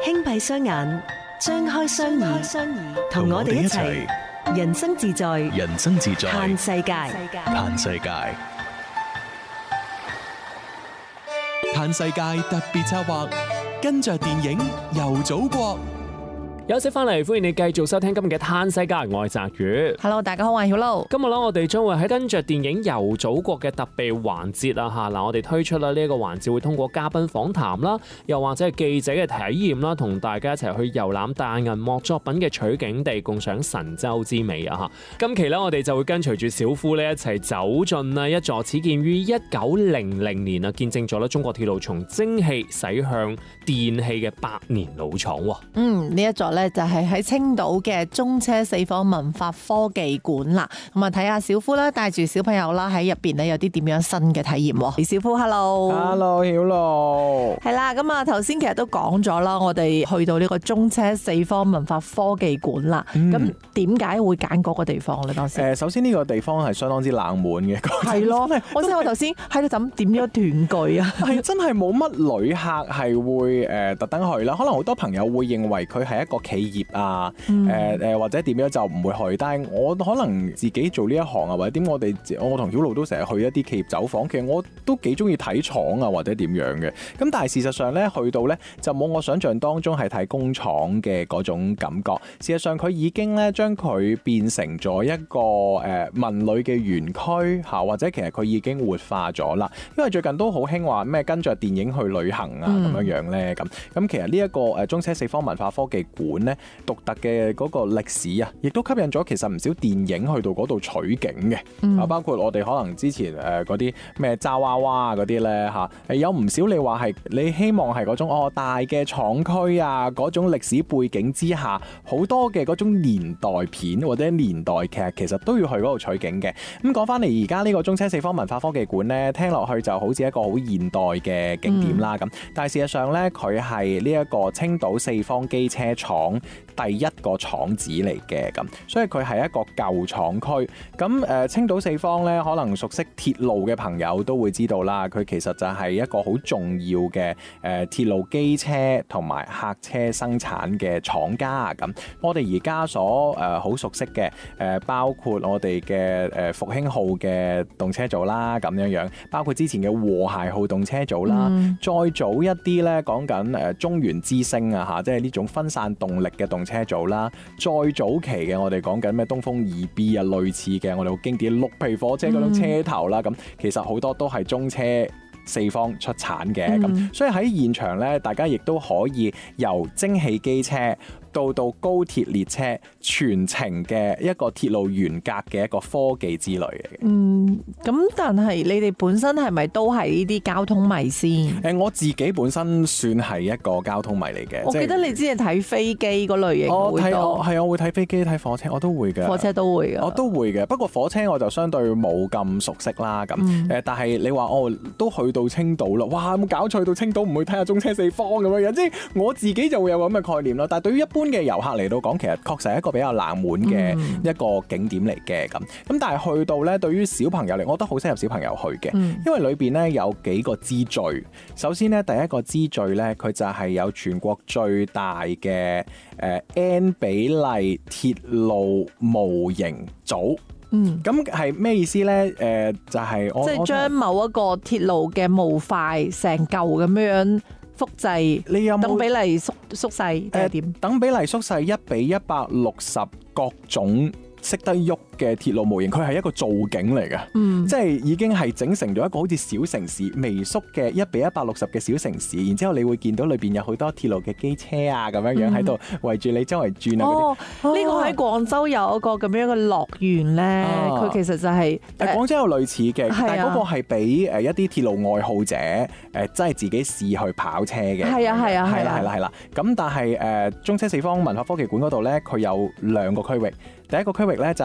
輕閉雙眼，張開雙耳，同我哋一齊人生自在， 人生自在， 嘆世界。 嘆世界，嘆世界特別策劃，跟着電影遊祖國。 休息翻嚟，歡迎你繼續收聽今日嘅嘆世界，我係澤宇。 Hello， 大家好，我係曉露。 今日我哋將會喺跟着電影遊祖國嘅特備環節啊嗱，我哋推出啦呢一個環節會通過嘉賓訪談啦，又或者係記者嘅體驗啦，同大家一齊去遊覽大銀幕作品嘅取景地，共享神州之美啊今期呢，我哋就會跟隨住小夫呢一齊走進啊一座始建於1900年啊，見證咗咧中國鐵路從蒸汽駛向電氣嘅百年老廠。 呢一座咧就係喺青島嘅中車四方文化科技館啦。咁啊，睇下小夫啦，帶住小朋友啦喺入邊咧有啲點樣新嘅體驗。小夫 ，hello，hello， 曉露， 係啦。咁啊，頭先其實都講咗啦，我哋去到呢個中車四方文化科技館啦。咁點解會揀嗰個地方咧？當時首先呢個地方係相當之冷門嘅， 係咯。我頭先喺度諗點樣斷句啊？ 係真係冇乜旅客係會特登去啦。可能好多朋友會認為佢係一個企業啊，或者點樣就唔會去。但係我可能自己做呢一行啊，或者點我同曉露都成日去一啲企業走訪，其實我都幾中意睇廠啊，或者點樣嘅。咁但係事實上咧，去到咧就冇我想象當中係睇工廠嘅嗰種感覺。事實上佢已經咧將佢變成咗一個文旅嘅園區嚇，或者其實佢已經活化咗啦。因為最近都好興話咩跟着電影去旅行啊咁樣咧咁。咁其實呢一個中車四方文化科技館咧獨特嘅嗰個歷史啊，亦都吸引咗其實唔少電影去到嗰度取景嘅。包括我哋可能之前嗰啲咩渣娃娃嗰啲咧嚇，有唔少你話係你希望係嗰種大嘅廠區啊，嗰種歷史背景之下，好多嘅嗰種年代片或者年代劇，其實都要去嗰度取景嘅。咁講翻嚟而家呢個中車四方文化科技館咧，聽落去就好似一個好現代嘅景點啦咁。但係事實上咧，佢係呢一個青島四方機車廠第一個廠址嚟嘅咁，所以佢係一個舊廠區。咁青島四方咧，可能熟悉鐵路嘅朋友都會知道啦，佢其實就係一個好重要嘅鐵路機車同埋客車生產嘅廠家咁。我哋而家所好熟悉嘅包括我哋嘅復興號嘅動車組啦咁樣，包括之前嘅和諧號動車組啦，再早一啲咧講緊中原之星啊嚇，即係呢種分散動力嘅動車組啦。再早期嘅我哋講緊咩東風 2B 啊，類似嘅我哋好經典綠皮火車嗰種車頭啦，咁其實好多都係中車四方出產嘅咁，所以喺現場咧，大家亦都可以由蒸汽機車到高鐵列車全程嘅一個鐵路沿革嘅一個科技之旅嚟嘅。 咁但係你哋本身係咪都係呢啲交通迷先？ 我自己本身算係一個交通迷嚟嘅。 我記得你之前睇飛機嗰類型會多。 係我會睇飛機睇火車，我都會嘅。 火車都會嘅。我都會嘅，不過火車我就相對冇咁熟悉啦咁。但係你話都去到青島啦，哇！有冇搞錯去到青島唔去睇下中車四方咁樣？即係我自己就會有咁嘅概念啦。但係對於一般嘅遊客嚟到講，其實確實係一個比較冷門嘅一個景點嚟嘅咁。咁但係去到咧，對於小朋友嚟，我覺得好適合小朋友去嘅，因為裏邊咧有幾個支序。首先咧，第一個支序咧，佢就係有全國最大嘅N 比例鐵路模型組。咁係咩意思咧？就係即係將某一個鐵路嘅模塊成嚿咁樣複製，你有冇等比例縮細定係點？ 等比例縮細1:160各種識得喐嘅鐵路模型，佢係一個造景嚟嘅，即係已經係整成咗一個好似小城市微縮嘅1:160嘅小城市，然之後你會見到裏邊有好多鐵路嘅機車啊咁樣喺度圍住你周圍轉啊。 呢個喺廣州有一個咁樣嘅樂園咧，佢其實就係廣州有類似嘅，但係嗰個係俾一啲鐵路愛好者真係自己試去跑車嘅。係啦。咁但係中車四方文化科技館嗰度咧，佢有兩個區域。第一個區域咧就係喺佢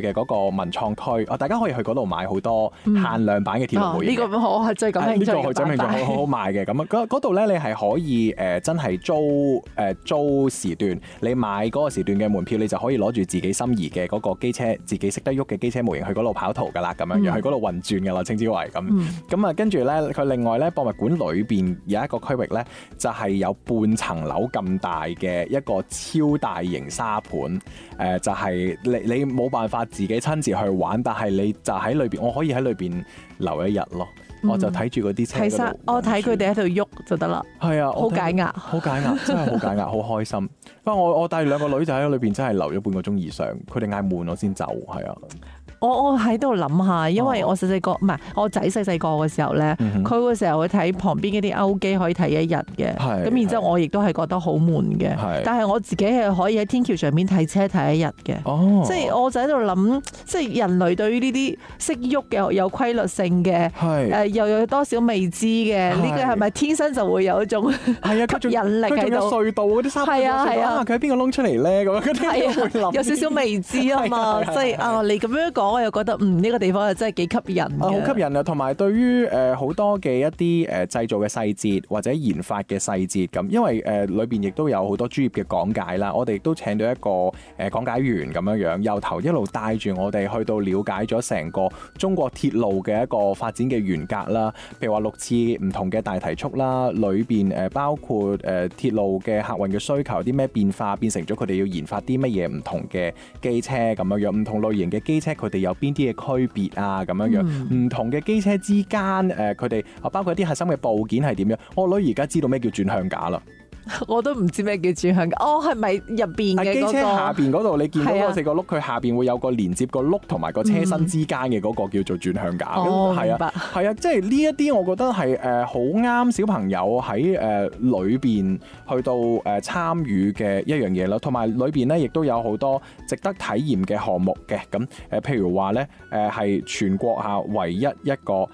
嘅嗰個文創區，大家可以去嗰度買好多限量版嘅鐵路模型。 呢個我係最感興趣嘅。 呢個佢真係好好賣嘅。咁嗰度咧，你係可以真係租時段，你買嗰個時段嘅門票，你就可以攞住自己心儀嘅嗰個機車，自己識得喐嘅機車模型去嗰度跑圖㗎啦，咁樣樣去嗰度運轉㗎啦，稱之為咁。咁啊，跟住咧，佢另外咧博物館裏邊有一個區域咧，就係有半層樓咁大嘅一個超大型沙盤。就係你冇辦法自己親自去玩，但係你就喺裏邊，我可以喺裏邊留一日咯。我就睇住嗰啲車嗰度， 我睇佢哋喺度喐就得啦。 係啊， 好解壓， 好解壓，真係好解壓，好開心。不過我帶兩個女就喺裏邊，真係留咗半個鐘以上。佢哋嗌悶我先走，係啊。 我喺度諗下，因為我細個唔係我仔細個嘅時候咧，佢會成日會睇旁邊嗰啲歐機可以睇一日嘅，咁然之後我亦都係覺得好悶嘅。但係我自己係可以喺天橋上面睇車睇一日嘅，即係我就喺度諗，即係人類對於呢啲識喐嘅有規律性嘅，又有多少未知嘅，呢個係咪天生就會有一種吸引力喺度？ 隧道嗰啲沙係啊，佢喺邊個窿出嚟咧？咁樣嗰啲有少少未知啊嘛，即係你咁樣講。我又覺得呢個地方係真係幾吸引嘅， 好吸引啊！同埋對於好多嘅一啲製造嘅細節或者研發嘅細節咁，因為裏邊亦都有好多專業嘅講解啦。我哋亦都請到一個講解員咁樣樣，由頭一路帶住我哋去到了解咗成個中國鐵路嘅一個發展嘅沿革啦。譬如話6次唔同嘅大提速啦，裏邊包括鐵路嘅客運嘅需求有啲咩變化，變成咗佢哋要研發啲乜嘢唔同嘅機車咁樣樣，唔同類型嘅機車佢哋有邊啲嘅區別啊？咁樣樣，唔同嘅機車之間，佢哋包括一啲核心嘅部件係點樣？我女而家知道咩叫轉向架啦。 我都唔知咩叫轉向架。係咪入邊嘅機車下邊嗰度，你見到嗰4個轆，佢下邊會有個連接個轆同埋個車身之間嘅嗰個叫做轉向架。係啊，係啊，即係呢一啲，我覺得係好啱小朋友喺裏邊去到參與嘅一樣嘢咯。同埋裏邊咧，亦都有好多值得體驗嘅項目嘅。咁譬如話咧，係全國下唯一一個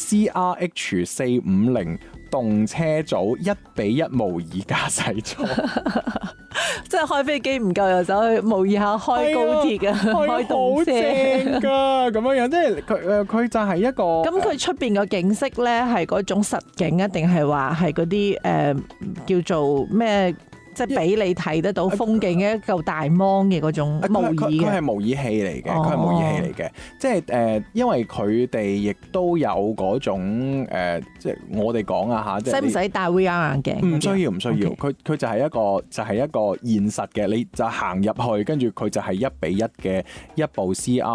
CRH450。動車組1:1模擬駕駛座， 即係開飛機唔夠又走去模擬下開高鐵啊，開動車㗎咁樣樣，即係佢就係一個。 咁佢出邊個景色咧係嗰種實景啊，定係話係嗰啲叫做咩？即係俾你睇得到風景嘅一嚿大芒嘅嗰種模擬嘅， 佢係模擬器嚟嘅，佢係模擬器嚟嘅。即係因為佢哋亦都有嗰種即係我哋講啊嚇， 使唔使戴 VR 眼鏡？ 唔需要，唔需要。佢就係一個現實嘅，你就行入去，跟住佢就係1:1嘅一部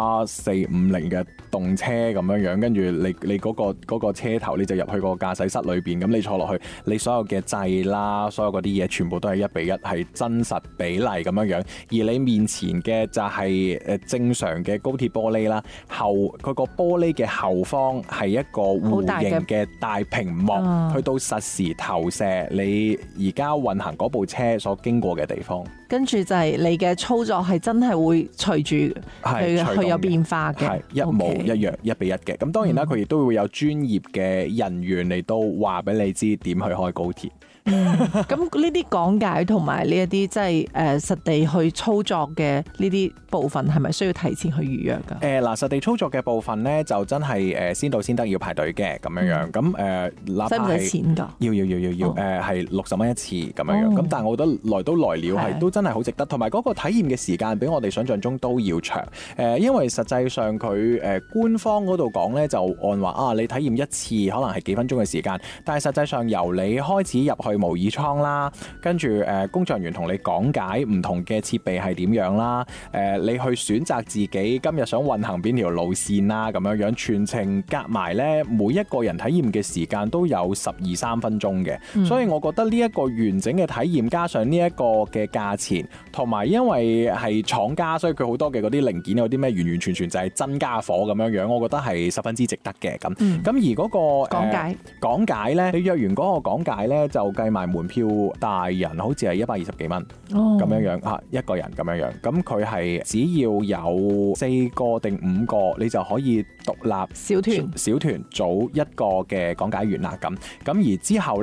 CR450嘅動車咁樣樣，跟住你嗰個車頭，你就入去個駕駛室裏邊，咁你坐落去，你所有嘅掣啦，所有嗰啲嘢全部都係1:1，係真實比例咁樣樣，而你面前嘅就係正常嘅高鐵玻璃啦，佢個玻璃嘅後方係一個弧形嘅大屏幕，去到實時投射你而家運行嗰部車所經過嘅地方。 跟住就係你嘅操作係真係會隨住佢有變化嘅， 係一模一樣1:1嘅。咁當然啦，佢亦都會有專業嘅人員嚟到話俾你知點去開高鐵。 咁呢啲講解同埋呢一啲即係實地去操作嘅呢啲部分係咪需要提前去預約㗎？嗱， 實地操作嘅部分咧就真係先到先得，要排隊嘅咁樣樣。咁使唔使錢㗎？ 要係60蚊一次咁樣樣。咁但係我覺得來都來了，係都真係好值得。同埋嗰個體驗嘅時間比我哋想象中都要長。因為實際上佢官方嗰度講咧就按話你體驗一次可能係幾分鐘嘅時間，但係實際上由你開始入去模擬艙啦，跟住工作人員同你講解唔同嘅設備係點樣啦，你去選擇自己今日想運行邊條路線啦，咁樣樣全程夾埋咧，每一個人體驗嘅時間都有12-13分鐘嘅，所以我覺得呢一個完整嘅體驗加上呢一個嘅價錢，同埋因為係廠家，所以佢好多嘅嗰啲零件有啲咩完完全全就係真家伙咁樣樣，我覺得係十分之值得嘅咁。咁而嗰個講解咧，你約完嗰個講解咧就計埋門票，大人好似係120幾蚊咁樣樣嚇，一個人咁樣樣。咁佢係只要有4個定5個，你就可以獨立小團組一個嘅講解員啦咁。而之後咧。